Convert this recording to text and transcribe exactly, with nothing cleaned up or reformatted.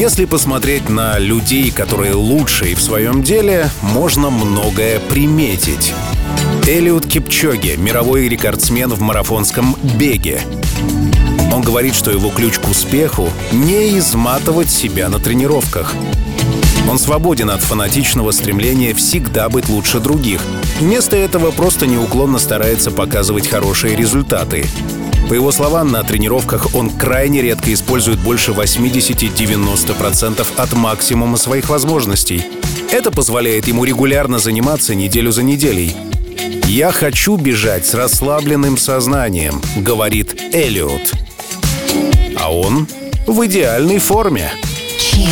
Если посмотреть на людей, которые лучшие в своем деле, можно многое приметить. Элиуд Кипчоге — мировой рекордсмен в марафонском беге. Он говорит, что его ключ к успеху — не изматывать себя на тренировках. Он свободен от фанатичного стремления всегда быть лучше других. Вместо этого просто неуклонно старается показывать хорошие результаты. По его словам, на тренировках он крайне редко использует больше восемьдесят-девяносто процентов от максимума своих возможностей. Это позволяет ему регулярно заниматься неделю за неделей. «Я хочу бежать с расслабленным сознанием», — говорит Элиуд. А он в идеальной форме. Chill.